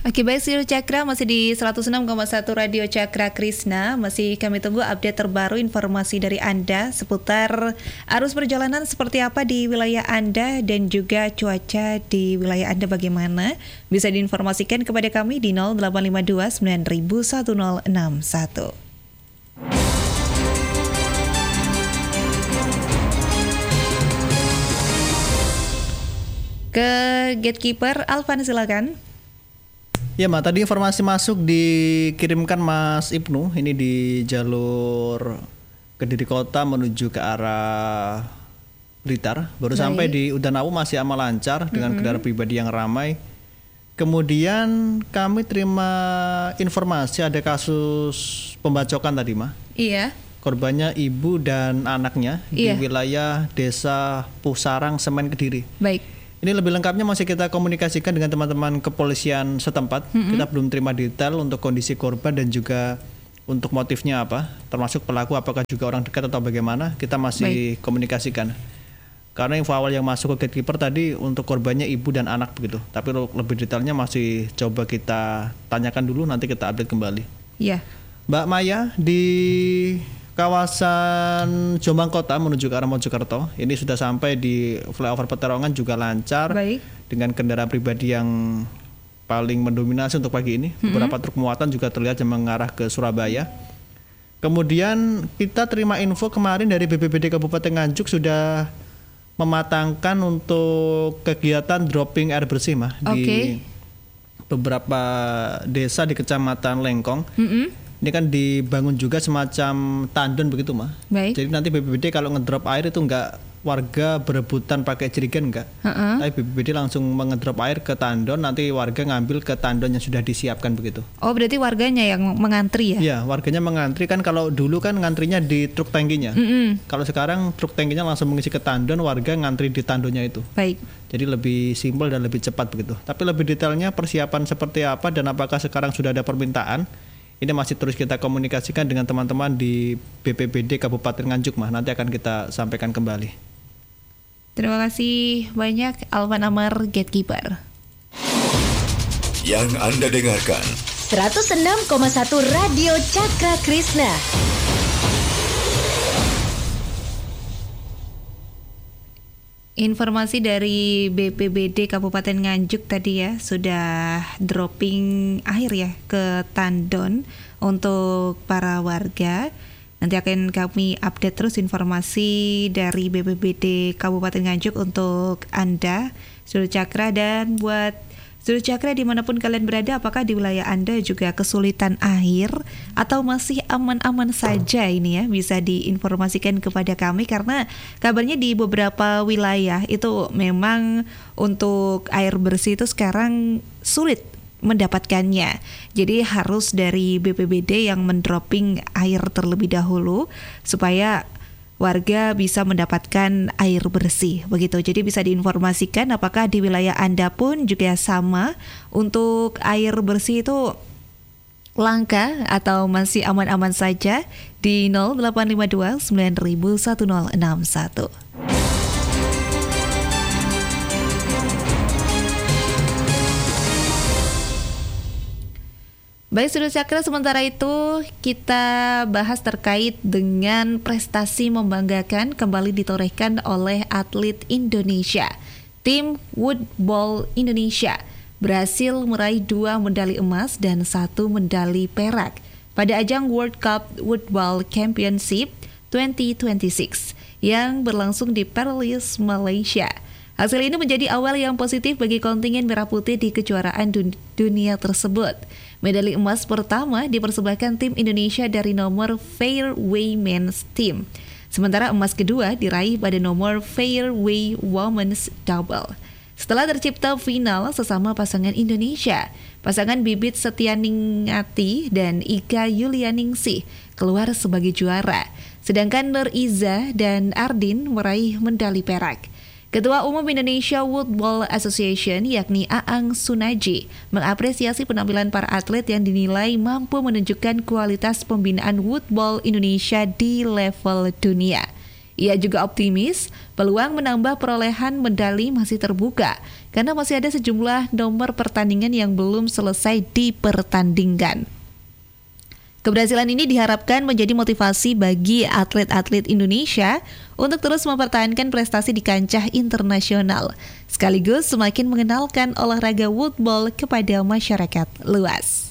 Oke, baik, Studio Cakra masih di 106,1 Radio Cakra Krishna. Masih kami tunggu update terbaru informasi dari Anda seputar arus perjalanan seperti apa di wilayah Anda dan juga cuaca di wilayah Anda bagaimana. Bisa diinformasikan kepada kami di 0852 9000 1061. Ke Gatekeeper, Alvan silakan. Ya, Mak, tadi informasi masuk dikirimkan Mas Ibnu, ini di jalur Kediri Kota menuju ke arah Blitar. Baru sampai di Udan Awu masih aman lancar dengan kendaraan pribadi yang ramai. Kemudian kami terima informasi ada kasus pembacokan tadi, Ma. Iya. Korbannya ibu dan anaknya di wilayah Desa Pusarang, Semen, Kediri. Baik. Ini lebih lengkapnya masih kita komunikasikan dengan teman-teman kepolisian setempat. Kita belum terima detail untuk kondisi korban dan juga untuk motifnya apa, termasuk pelaku apakah juga orang dekat atau bagaimana, kita masih komunikasikan. Karena info awal yang masuk ke Gatekeeper tadi untuk korbannya ibu dan anak begitu. Tapi lebih detailnya masih coba kita tanyakan dulu, nanti kita update kembali. Iya. Mbak Maya, di kawasan Jombang Kota menuju ke arah Mojokerto, ini sudah sampai di flyover Peterongan juga lancar. Baik. Dengan kendaraan pribadi yang paling mendominasi untuk pagi ini. Beberapa truk muatan juga terlihat yang mengarah ke Surabaya. Kemudian kita terima info kemarin dari BPBD Kabupaten Nganjuk sudah mematangkan untuk kegiatan dropping air bersih, Mah, di beberapa desa di Kecamatan Lengkong. Ini kan dibangun juga semacam tandon begitu, Mah. Baik. Jadi nanti BPBD kalau ngedrop air itu enggak warga berebutan pakai jerigen enggak. Tapi BPBD langsung mengedrop air ke tandon, nanti warga ngambil ke tandon yang sudah disiapkan begitu. Oh, berarti warganya yang mengantri ya? Iya, warganya mengantri. Kan kalau dulu kan ngantrinya di truk tangkinya. Kalau sekarang truk tangkinya langsung mengisi ke tandon, warga ngantri di tandonnya itu. Baik. Jadi lebih simpel dan lebih cepat begitu. Tapi lebih detailnya persiapan seperti apa dan apakah sekarang sudah ada permintaan, ini masih terus kita komunikasikan dengan teman-teman di BPBD Kabupaten Nganjuk, Mah. Nanti akan kita sampaikan kembali. Terima kasih banyak Alvan Amar, Gatekeeper. Yang Anda dengarkan 106,1 Radio Cakra Krishna. Informasi dari BPBD Kabupaten Nganjuk tadi ya, sudah dropping air ya ke tandon untuk para warga. Nanti akan kami update terus informasi dari BPBD Kabupaten Nganjuk untuk Anda, Studio Cakra, dan buat Studio Cakra dimanapun kalian berada, apakah di wilayah Anda juga kesulitan air atau masih aman-aman saja ini ya, bisa diinformasikan kepada kami karena kabarnya di beberapa wilayah itu memang untuk air bersih itu sekarang sulit mendapatkannya. Jadi harus dari BPBD yang mendropping air terlebih dahulu supaya warga bisa mendapatkan air bersih begitu. Jadi bisa diinformasikan apakah di wilayah Anda pun juga sama untuk air bersih itu langka atau masih aman-aman saja di 0852 9000 1061. Baik, Studio Cakra, sementara itu kita bahas terkait dengan prestasi membanggakan kembali ditorehkan oleh atlet Indonesia. Tim Woodball Indonesia berhasil meraih 2 medali emas dan 1 medali perak pada ajang World Cup Woodball Championship 2026 yang berlangsung di Perlis, Malaysia. Hasil ini menjadi awal yang positif bagi kontingen Merah Putih di kejuaraan dunia tersebut. Medali emas pertama dipersembahkan tim Indonesia dari nomor Fairway Men's Team. Sementara emas kedua diraih pada nomor Fairway Women's Double. Setelah tercipta final sesama pasangan Indonesia, pasangan Bibit Setianingati dan Ika Yulianingsih keluar sebagai juara. Sedangkan Nur Iza dan Ardin meraih medali perak. Ketua Umum Indonesia Woodball Association yakni Aang Sunaji mengapresiasi penampilan para atlet yang dinilai mampu menunjukkan kualitas pembinaan woodball Indonesia di level dunia. Ia juga optimis peluang menambah perolehan medali masih terbuka karena masih ada sejumlah nomor pertandingan yang belum selesai dipertandingkan. Keberhasilan ini diharapkan menjadi motivasi bagi atlet-atlet Indonesia untuk terus mempertahankan prestasi di kancah internasional, sekaligus semakin mengenalkan olahraga woodball kepada masyarakat luas.